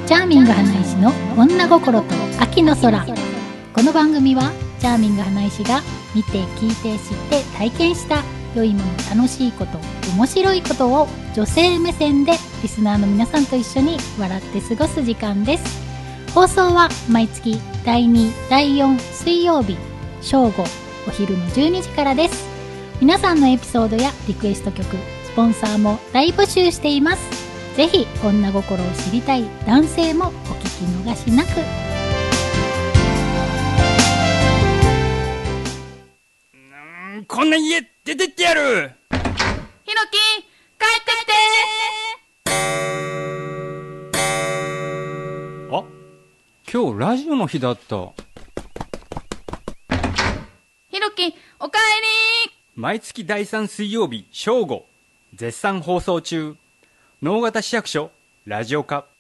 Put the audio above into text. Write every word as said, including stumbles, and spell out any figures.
チャーミング花石の女心と秋の空。この番組はチャーミング花石が見て聞いて知って体験した良いもの、楽しいこと、面白いことを女性目線でリスナーの皆さんと一緒に笑って過ごす時間です。放送は毎月だいに、だいよん水曜日正午お昼のじゅうにじからです。皆さんのエピソードやリクエスト曲、スポンサーも大募集しています。ぜひ女心を知りたい男性もお聞き逃しなく。 うん、こんな家出てってやる。 ひろき、帰ってきて。 あ、今日ラジオの日だった。 ひろき、おかえり。 毎月だいさん水曜日正午絶賛放送中、能形市役所ラジオ課。